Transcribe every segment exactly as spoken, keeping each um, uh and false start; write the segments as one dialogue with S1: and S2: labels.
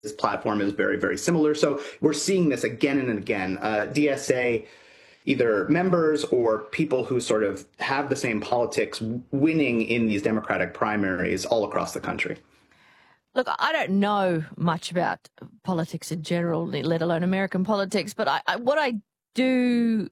S1: his platform is very, very similar. So we're seeing this again and again. Uh, D S A, either members or people who sort of have the same politics winning in these Democratic primaries all across the country.
S2: Look, I don't know much about politics in general, let alone American politics, but I, I, what I do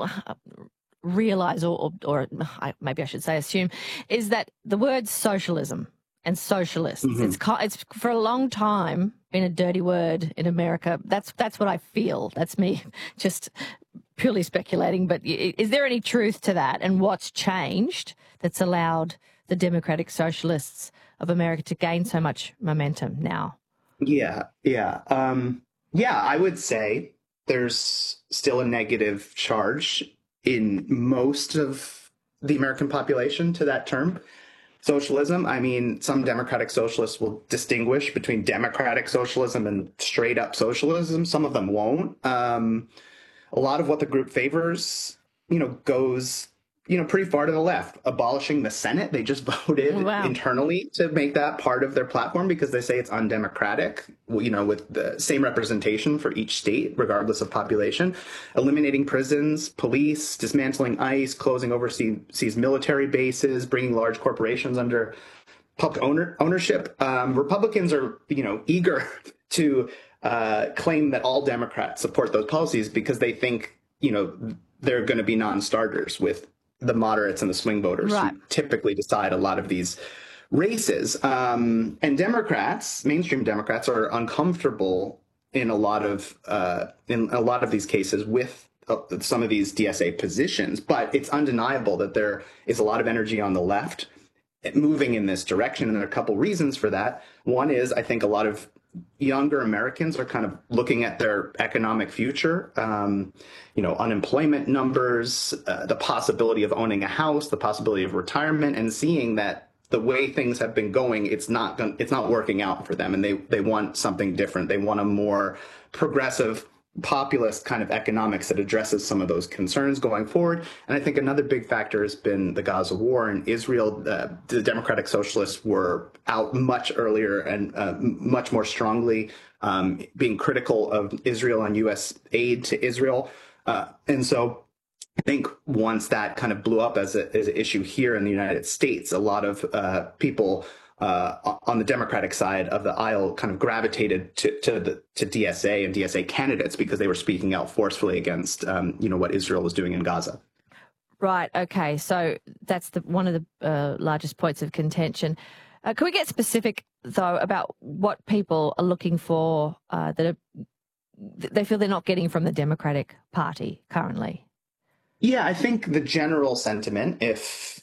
S2: realize, or, or, or I, maybe I should say assume, is that the word socialism and socialists, mm-hmm. it's, it's for a long time been a dirty word in America. That's that's what I feel. That's me just purely speculating. But is there any truth to that? And what's changed that's allowed the Democratic Socialists of America to gain so much momentum now?
S1: Yeah, yeah. Um, yeah, I would say there's still a negative charge in most of the American population to that term. Socialism, I mean, some democratic socialists will distinguish between democratic socialism and straight up socialism. Some of them won't. Um, a lot of what the group favors, you know, goes, you know, pretty far to the left. Abolishing the Senate, they just voted wow. internally to make that part of their platform because they say it's undemocratic, you know, with the same representation for each state, regardless of population. Eliminating prisons, police, dismantling ICE, closing overseas military bases, bringing large corporations under public owner, ownership. Um, Republicans are, you know, eager to uh, claim that all Democrats support those policies because they think, you know, they're going to be non-starters with the moderates and the swing voters right. who typically decide a lot of these races. Um, and Democrats, mainstream Democrats, are uncomfortable in a lot of uh, in a lot of these cases with uh, some of these D S A positions. But it's undeniable that there is a lot of energy on the left moving in this direction. And there are a couple reasons for that. One is, I think, a lot of younger Americans are kind of looking at their economic future, um, you know, unemployment numbers, uh, the possibility of owning a house, the possibility of retirement, and seeing that the way things have been going, it's not going, it's not working out for them, and they they want something different. They want a more progressive, populist kind of economics that addresses some of those concerns going forward. And I think another big factor has been the Gaza war in Israel. Uh, the Democratic Socialists were out much earlier and uh, much more strongly um, being critical of Israel and U S aid to Israel. Uh, and so I think once that kind of blew up as, a, as an issue here in the United States, a lot of uh, people Uh, on the Democratic side of the aisle kind of gravitated to to, the, to D S A and D S A candidates because they were speaking out forcefully against, um, you know, what Israel was doing in Gaza.
S2: Right. Okay. So that's the one of the uh, largest points of contention. Uh, can we get specific, though, about what people are looking for uh, that are, they feel they're not getting from the Democratic Party currently?
S1: Yeah, I think the general sentiment, if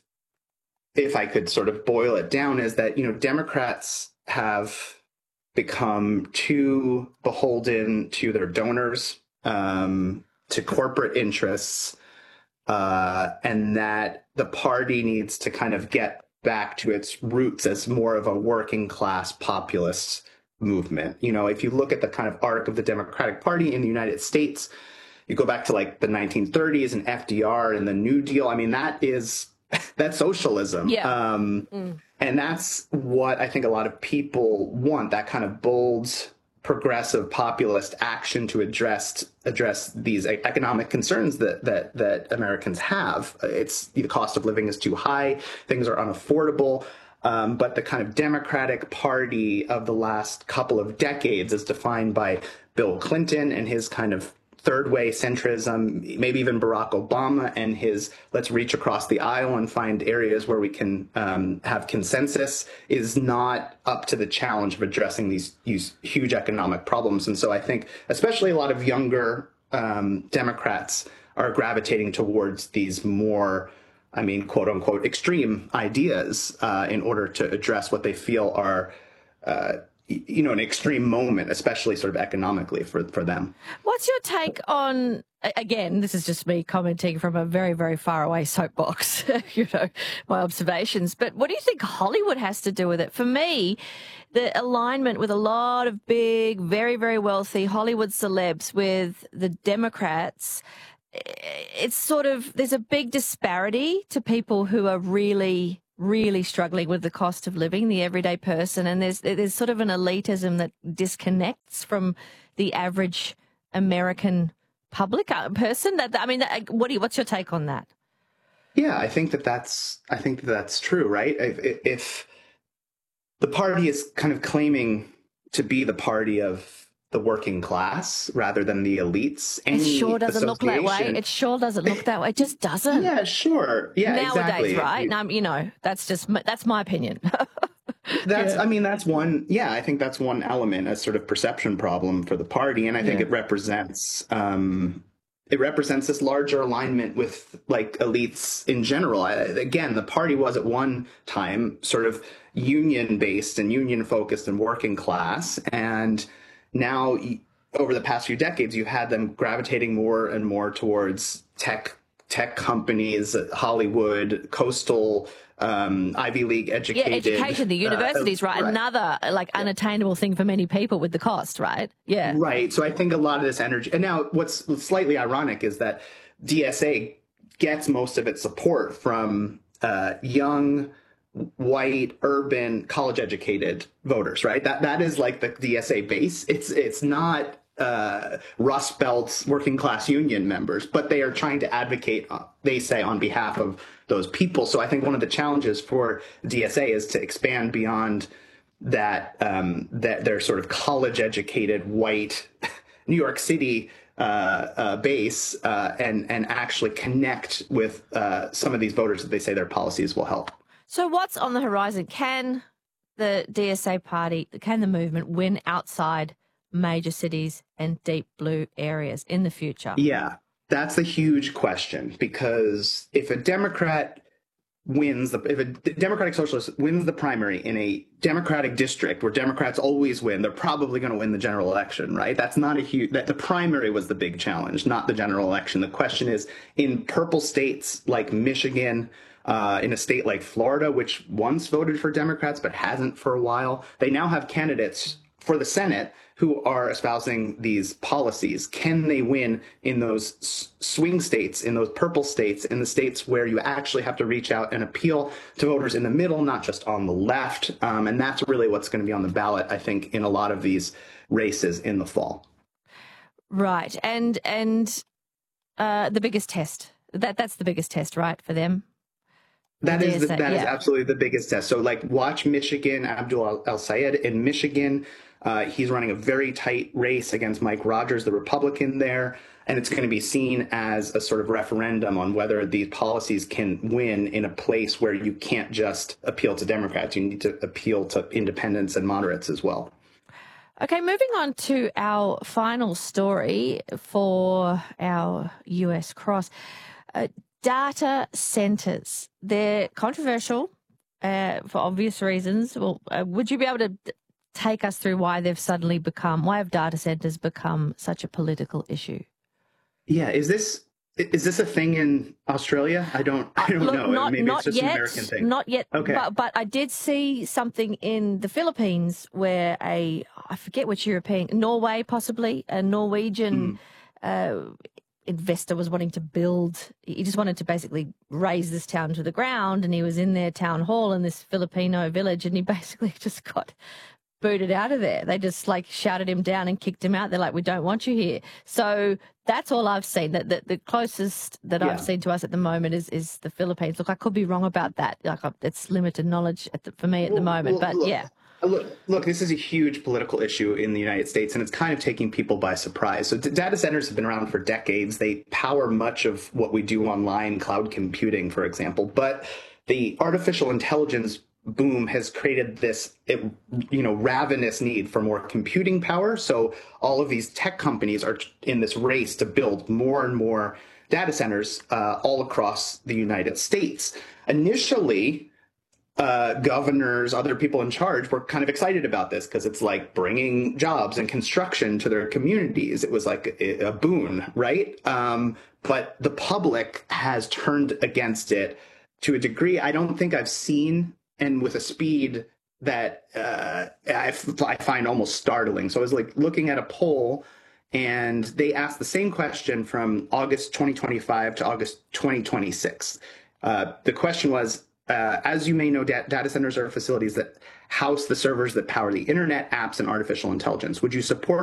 S1: if I could sort of boil it down, is that, you know, Democrats have become too beholden to their donors, um, to corporate interests, uh, and that the party needs to kind of get back to its roots as more of a working class populist movement. You know, if you look at the kind of arc of the Democratic Party in the United States, you go back to like the nineteen thirties and F D R and the New Deal. I mean, that is... that's socialism.
S2: Yeah.
S1: Um, mm. And that's what I think a lot of people want, that kind of bold, progressive, populist action to address address these economic concerns that that that Americans have. It's the cost of living is too high. Things are unaffordable. Um, but the kind of Democratic Party of the last couple of decades is defined by Bill Clinton and his kind of third way centrism, maybe even Barack Obama and his let's reach across the aisle and find areas where we can um, have consensus, is not up to the challenge of addressing these, these huge economic problems. And so I think especially a lot of younger um, Democrats are gravitating towards these more, I mean, quote unquote, extreme ideas uh, in order to address what they feel are uh, you know, an extreme moment, especially sort of economically for, for them.
S2: What's your take on, again, this is just me commenting from a very, very far away soapbox, you know, my observations, but what do you think Hollywood has to do with it? For me, the alignment with a lot of big, very, very wealthy Hollywood celebs with the Democrats, it's sort of, there's a big disparity to people who are really really struggling with the cost of living, the everyday person, and there's there's sort of an elitism that disconnects from the average American public uh, person. That I mean, what do you, what's your take on that?
S1: Yeah, I think that that's I think that that's true, right? If, if the party is kind of claiming to be the party of the working class rather than the elites,
S2: it sure doesn't look that way. It sure doesn't look that way. It just doesn't.
S1: Yeah, sure. Yeah,
S2: nowadays,
S1: exactly.
S2: right? You, um, you know, that's just that's my opinion.
S1: That's,
S2: yeah.
S1: I mean, that's one, yeah, I think that's one element, a sort of perception problem for the party. And I think yeah. it represents, um, it represents this larger alignment with like elites in general. I, again, the party was at one time sort of union based and union focused and working class. And now over the past few decades, you've had them gravitating more and more towards tech, tech companies, Hollywood, coastal, um, Ivy League educated.
S2: Yeah, education, the universities, uh, right? right? Another like yeah. unattainable thing for many people with the cost, right? Yeah.
S1: Right. So I think a lot of this energy, and now what's slightly ironic is that D S A gets most of its support from uh, young, white, urban, college educated voters, right? That that is like the D S A base. It's it's not uh, Rust Belt's working class union members, but they are trying to advocate, uh, they say, on behalf of those people. So I think one of the challenges for D S A is to expand beyond that, um, that they're sort of college educated white New York City uh, uh, base uh, and, and actually connect with uh, some of these voters that they say their policies will help.
S2: So what's on the horizon? Can the D S A party, can the movement win outside major cities and deep blue areas in the future?
S1: Yeah, that's a huge question, because if a Democrat wins, the, if a Democratic Socialist wins the primary in a Democratic district where Democrats always win, they're probably going to win the general election, right? That's not a huge, that the primary was the big challenge, not the general election. The question is, in purple states like Michigan, Uh, in a state like Florida, which once voted for Democrats but hasn't for a while, they now have candidates for the Senate who are espousing these policies. Can they win in those s- swing states, in those purple states, in the states where you actually have to reach out and appeal to voters in the middle, not just on the left? Um, and that's really what's going to be on the ballot, I think, in a lot of these races in the fall.
S2: Right. And and uh, the biggest test, that that's the biggest test, right, for them?
S1: That is the, that yeah. is absolutely the biggest test. So, like, watch Michigan, Abdul El-Sayed in Michigan. Uh, he's running a very tight race against Mike Rogers, the Republican there, and it's going to be seen as a sort of referendum on whether these policies can win in a place where you can't just appeal to Democrats. You need to appeal to independents and moderates as well.
S2: Okay, moving on to our final story for our U S cross. Uh, Data centers, they're controversial uh, for obvious reasons. Well, uh, would you be able to take us through why they've suddenly become, why have data centers become such a political issue?
S1: Yeah, is this is this a thing in Australia? I don't I don't
S2: Look,
S1: know.
S2: Not,
S1: Maybe
S2: not
S1: it's just
S2: yet,
S1: an American thing.
S2: Not yet.
S1: Okay.
S2: But, but I did see something in the Philippines where a, I forget which European, Norway possibly, a Norwegian mm. uh, investor was wanting to build, he just wanted to basically raise this town to the ground, and he was in their town hall in this Filipino village, and he basically just got booted out of there. They just like shouted him down and kicked him out. They're like, we don't want you here. So that's all I've seen. That the, the closest that yeah. I've seen to us at the moment is is the Philippines. Look, I could be wrong about that. Like, it's limited knowledge at the, for me at well, the moment, well, but
S1: look.
S2: yeah.
S1: Look, look, this is a huge political issue in the United States, and it's kind of taking people by surprise. So d- data centers have been around for decades. They power much of what we do online, cloud computing, for example. But the artificial intelligence boom has created this, you know, ravenous need for more computing power. So all of these tech companies are in this race to build more and more data centers uh, all across the United States. Initially, Uh, governors, other people in charge were kind of excited about this because it's like bringing jobs and construction to their communities. It was like a, a boon, right? Um, but the public has turned against it to a degree I don't think I've seen, and with a speed that uh, I, f- I find almost startling. So I was like looking at a poll, and they asked the same question from August twenty twenty-five to August twenty twenty-six. Uh, the question was, Uh, as you may know, da- data centers are facilities that house the servers that power the internet, apps, and artificial intelligence. Would you support